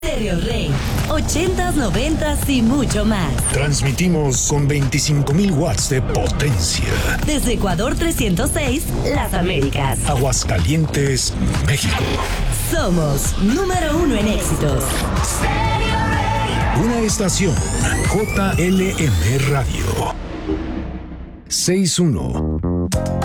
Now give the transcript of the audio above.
Stereo Rey, 80s, 90s y mucho más. Transmitimos con 25.000 watts de potencia. Desde Ecuador 306, Las Américas. Aguascalientes, México. Somos número 1 en éxitos. Una estación JLM Radio. 61